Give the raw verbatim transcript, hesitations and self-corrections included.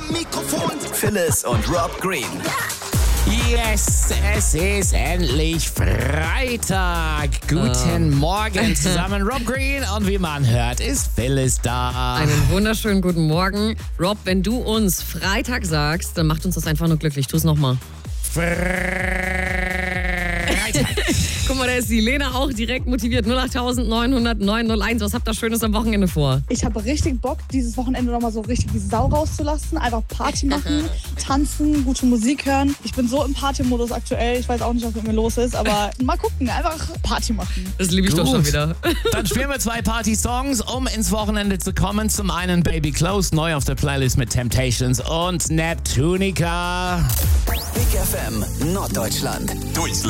am Mikrofon. Phyllis und Rob Green. Yes, es ist endlich Freitag. Guten Morgen zusammen. Rob Green und wie man hört, ist Phyllis da. Einen wunderschönen guten Morgen. Rob, wenn du uns Freitag sagst, dann macht uns das einfach nur glücklich. Tu es nochmal. Freitag. Guck mal, da ist die Lena auch direkt motiviert. null acht neun null null neun null eins. Was habt ihr Schönes am Wochenende vor? Ich habe richtig Bock, dieses Wochenende nochmal so richtig die Sau rauszulassen. Einfach Party machen, tanzen, gute Musik hören. Ich bin so im Partymodus aktuell. Ich weiß auch nicht, was mit mir los ist, aber mal gucken. Einfach Party machen. Das liebe ich doch schon wieder. Dann spielen wir zwei Party-Songs, um ins Wochenende zu kommen. Zum einen Baby Close, neu auf der Playlist mit Temptations und Neptunica. Big F M Norddeutschland. Durchs